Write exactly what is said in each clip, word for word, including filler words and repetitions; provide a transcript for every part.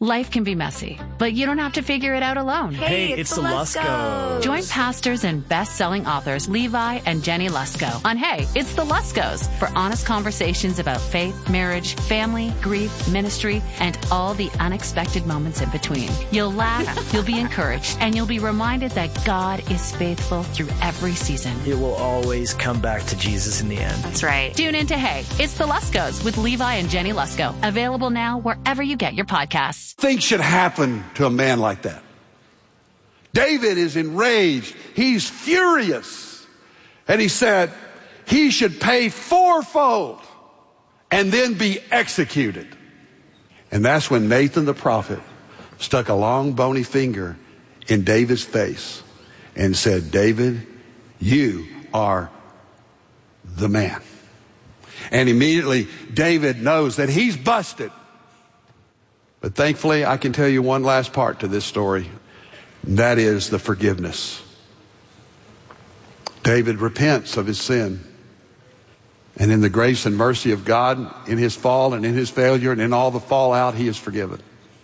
Life can be messy, but you don't have to figure it out alone. Hey, Hey, it's, it's the the Luskos. Join pastors and best-selling authors Levi and Jenny Lusko on Hey, It's the Luskos for honest conversations about faith, marriage, family, grief, ministry, and all the unexpected moments in between. You'll laugh, you'll be encouraged, and you'll be reminded that God is faithful through every season. It will always come back to Jesus in the end. That's right. Tune in to Hey, It's the Luskos with Levi and Jenny Lusko. Available now wherever you get your podcasts. Things should happen to a man like that. David is enraged. He's furious. And he said he should pay fourfold and then be executed. And that's when Nathan the prophet stuck a long bony finger in David's face and said, David, you are the man. And immediately David knows that he's busted. But thankfully, I can tell you one last part to this story. And that is the forgiveness. David repents of his sin. And in the grace and mercy of God, in his fall and in his failure and in all the fallout, he is forgiven.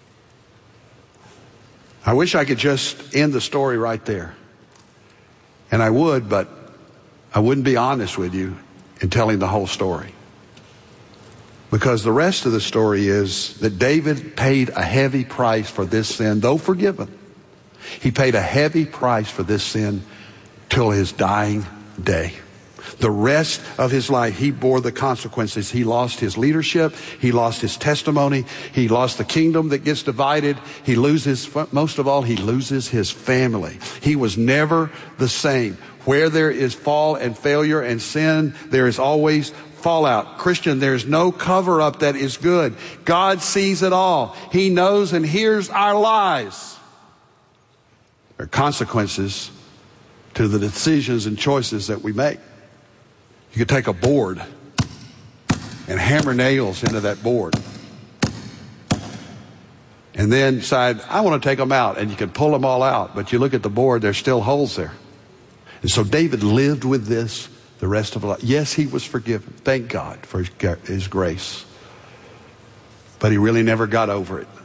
I wish I could just end the story right there. And I would, but I wouldn't be honest with you in telling the whole story. Because the rest of the story is that David paid a heavy price for this sin, though forgiven. He paid a heavy price for this sin till his dying day. The rest of his life, he bore the consequences. He lost his leadership. He lost his testimony. He lost the kingdom that gets divided. He loses, most of all, he loses his family. He was never the same. Where there is fall and failure and sin, there is always fallout. Christian, there's no cover up that is good. God sees it all. He knows and hears our lies. There are consequences to the decisions and choices that we make. You could take a board and hammer nails into that board. And then decide, I want to take them out. And you can pull them all out. But you look at the board, there's still holes there. And so David lived with this the rest of his life. Yes, he was forgiven. Thank God for his, his grace. But he really never got over it.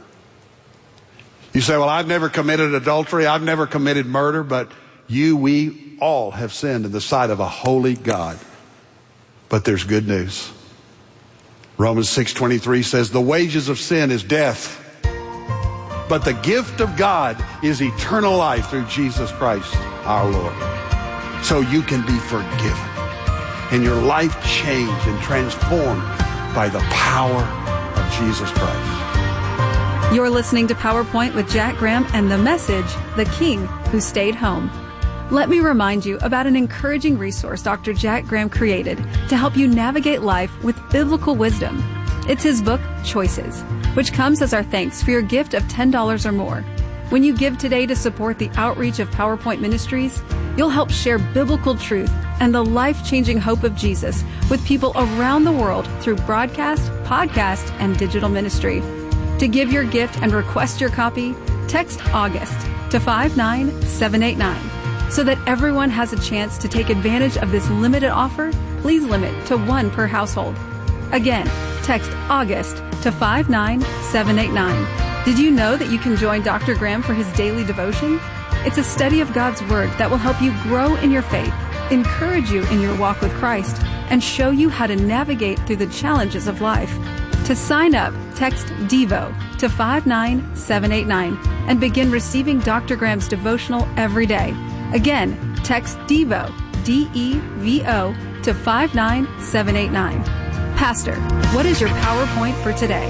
You say, well, I've never committed adultery. I've never committed murder. But you, we all have sinned in the sight of a holy God. But there's good news. Romans six twenty-three says, the wages of sin is death. But the gift of God is eternal life through Jesus Christ, our Lord. So you can be forgiven. And your life changed and transformed by the power of Jesus Christ. You're listening to PowerPoint with Jack Graham and the message, The King Who Stayed Home. Let me remind you about an encouraging resource Doctor Jack Graham created to help you navigate life with biblical wisdom. It's his book, Choices, which comes as our thanks for your gift of ten dollars or more. When you give today to support the outreach of PowerPoint Ministries, you'll help share biblical truth and the life-changing hope of Jesus with people around the world through broadcast, podcast, and digital ministry. To give your gift and request your copy, text August to five nine seven eight nine. So that everyone has a chance to take advantage of this limited offer, please limit to one per household. Again, text August to five nine seven eight nine. Did you know that you can join Doctor Graham for his daily devotion? It's a study of God's Word that will help you grow in your faith, encourage you in your walk with Christ, and show you how to navigate through the challenges of life. To sign up, text DEVO to five nine seven eight nine and begin receiving Doctor Graham's devotional every day. Again, text DEVO, D E V O, to five nine seven eight nine. Pastor, what is your PowerPoint for today?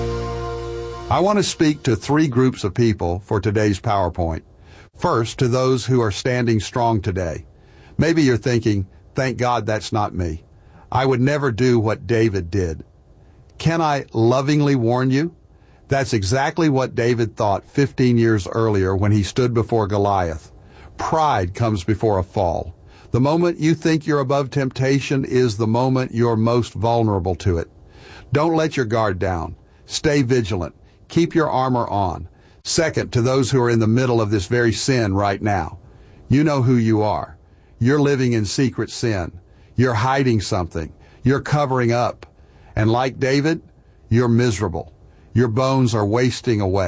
I want to speak to three groups of people for today's PowerPoint. First, to those who are standing strong today. Maybe you're thinking, thank God that's not me. I would never do what David did. Can I lovingly warn you? That's exactly what David thought fifteen years earlier when he stood before Goliath. Pride comes before a fall. The moment you think you're above temptation is the moment you're most vulnerable to it. Don't let your guard down. Stay vigilant. Keep your armor on. Second, to those who are in the middle of this very sin right now, you know who you are. You're living in secret sin. You're hiding something. You're covering up. And like David, you're miserable. Your bones are wasting away.